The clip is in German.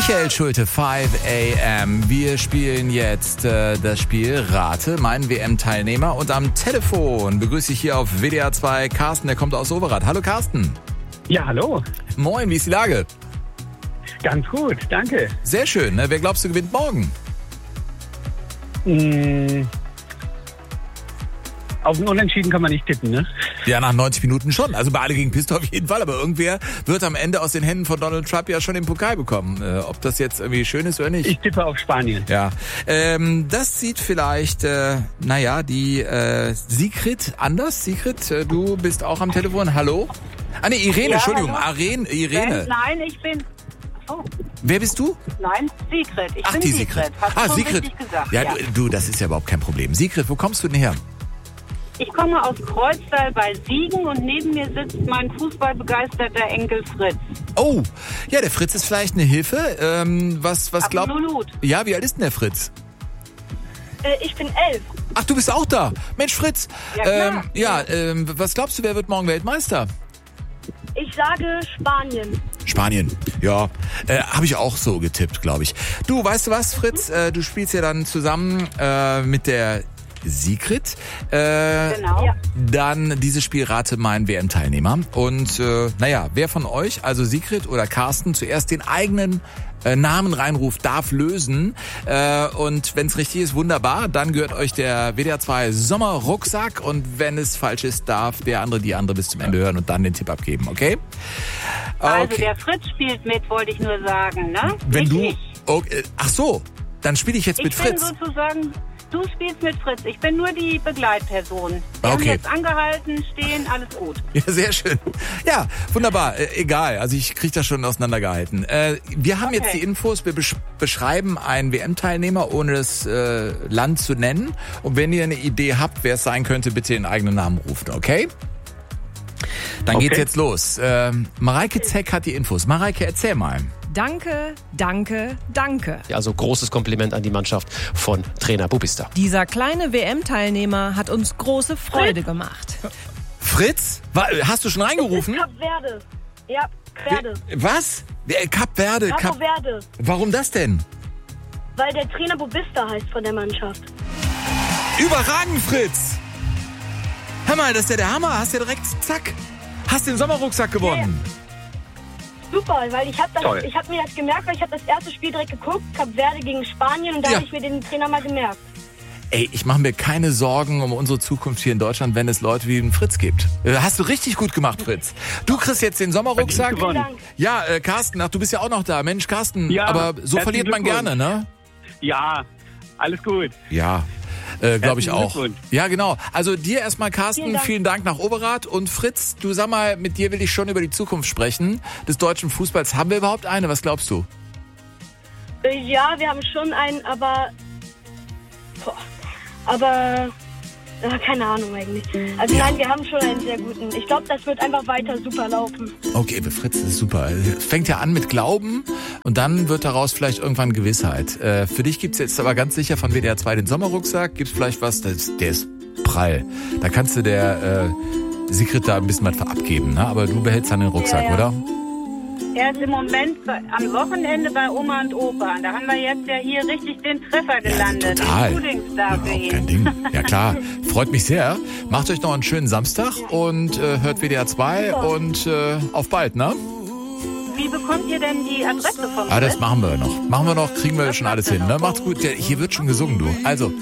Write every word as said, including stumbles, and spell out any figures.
Michael Schulte, five a m. Wir spielen jetzt äh, das Spiel Rate, meinen W M-Teilnehmer. Und am Telefon begrüße ich hier auf W D R zwei Carsten, der kommt aus Overath. Hallo Carsten. Ja, hallo. Moin, wie ist die Lage? Ganz gut, danke. Sehr schön. Ne? Wer glaubst du gewinnt morgen? Mmh. Auf ein Unentschieden kann man nicht tippen, ne? Ja, nach neunzig Minuten schon. Also beide gegen Piste auf jeden Fall. Aber irgendwer wird am Ende aus den Händen von Donald Trump ja schon den Pokal bekommen. Äh, ob das jetzt irgendwie schön ist oder nicht. Ich tippe auf Spanien. Ja, ähm, das sieht vielleicht, äh, naja, die äh, Sigrid anders. Sigrid, äh, du bist auch am Telefon. Hallo? Ah, nee, Irene, Ja, Entschuldigung. hallo. Aren, Irene. Nein, ich bin... Oh, Wer bist du? nein, Sigrid. Ich Ach, bin die Sigrid. Sigrid. Hast du Ah, schon Sigrid. richtig gesagt. Ja, Ja, Du, du, das ist ja überhaupt kein Problem. Sigrid, wo kommst du denn her? Ich komme aus Kreuztal bei Siegen und neben mir sitzt mein fußballbegeisterter Enkel Fritz. Oh, ja, der Fritz ist vielleicht eine Hilfe. Ähm, was, was glaubt... Absolut. Ja, wie alt ist denn der Fritz? Äh, ich bin elf. Ach, du bist auch da. Mensch, Fritz. Ja, klar. ähm, ja ähm, was glaubst du, wer wird morgen Weltmeister? Ich sage Spanien. Spanien, ja, äh, habe ich auch so getippt, glaube ich. Du, weißt du was, Fritz? Äh, du spielst ja dann zusammen äh, mit der Sigrid. Äh, Genau. Ja. Dann dieses Spiel Rate mein W M-Teilnehmer. Und äh, naja, wer von euch, also Sigrid oder Carsten, zuerst den eigenen äh, Namen reinruft, darf lösen. Äh, und wenn es richtig ist, wunderbar. Dann gehört euch der W D R zwei Sommerrucksack. Und wenn es falsch ist, darf der andere die andere bis zum Ende hören und dann den Tipp abgeben, okay? Also Okay. der Fritz spielt mit, wollte ich nur sagen, ne? Wenn Nicht du... ich. Okay, ach so, dann spiele ich jetzt Ich mit bin Fritz. sozusagen... Du spielst mit Fritz. Ich bin nur die Begleitperson. Wir haben Okay. jetzt angehalten, stehen, alles gut. Ja, sehr schön. Ja, wunderbar. Äh, egal, also ich kriege das schon auseinandergehalten. Äh, wir haben Okay. jetzt die Infos, wir besch- beschreiben einen W M-Teilnehmer, ohne das äh, Land zu nennen. Und wenn ihr eine Idee habt, wer es sein könnte, bitte den eigenen Namen rufen, okay? Dann Okay. geht's jetzt los. Ähm, Mareike Zeck hat die Infos. Mareike, erzähl mal. Danke, danke, danke. Also großes Kompliment an die Mannschaft von Trainer Bubista. Dieser kleine W M-Teilnehmer hat uns große Freude gemacht. Fritz, wa- hast du schon reingerufen? Kap Verde. Ja, Verde. Was? Wer- Kap Verde. Capo Kap Verde. Warum das denn? Weil der Trainer Bubista heißt von der Mannschaft. Überragend, Fritz! Hör mal, das ist ja der Hammer. Hast ja direkt, zack, hast den Sommerrucksack gewonnen. Super, weil ich habe Toll. ich hab mir das gemerkt, weil ich habe das erste Spiel direkt geguckt, Kap Verde gegen Spanien und da Ja. habe ich mir den Trainer mal gemerkt. Ey, ich mache mir keine Sorgen um unsere Zukunft hier in Deutschland, wenn es Leute wie den Fritz gibt. Äh, Hast du richtig gut gemacht, Fritz. Du kriegst jetzt den Sommerrucksack. Verdient gewonnen. Dank. Ja, äh, Carsten, ach, du bist ja auch noch da. Mensch, Carsten, Ja, aber so herzlichen verliert man Glückwunsch. gerne, ne? Ja, alles gut. Ja, äh, glaube ich Herzlichen auch. Glückwunsch. Ja, genau. Also dir erstmal, Carsten, vielen Vielen Dank. Dank. nach Overath. Und Fritz, du sag mal, mit dir will ich schon über die Zukunft sprechen des deutschen Fußballs. Haben wir überhaupt eine? Was glaubst du? Äh, Ja, wir haben schon einen, aber... Boah, aber... äh, keine Ahnung eigentlich. Also Ja. nein, wir haben schon einen sehr guten. Ich glaube, das wird einfach weiter super laufen. Okay, Fritz, das ist super. Fängt ja an mit Glauben und dann wird daraus vielleicht irgendwann Gewissheit. Äh, für dich gibt's jetzt aber ganz sicher von W D R zwei den Sommerrucksack. Gibt's vielleicht was, das, der ist prall. Da kannst du der äh, Sigrid da ein bisschen was abgeben, ne? Aber du behältst dann den Rucksack, Ja, ja. oder? Er ist im Moment bei, am Wochenende bei Oma und Opa. Da haben wir jetzt ja hier richtig den Treffer gelandet. total. Den Pudingstar für Überhaupt ihn. kein Ding. Ja klar, freut mich sehr. Macht euch noch einen schönen Samstag und äh, hört W D R zwei und äh, auf bald, ne? Wie bekommt ihr denn die Adresse vom Ah, das Fritz? machen wir noch. Machen wir noch, kriegen wir schon alles hin, ne? Macht's gut. Ja, hier wird schon gesungen, du. Also.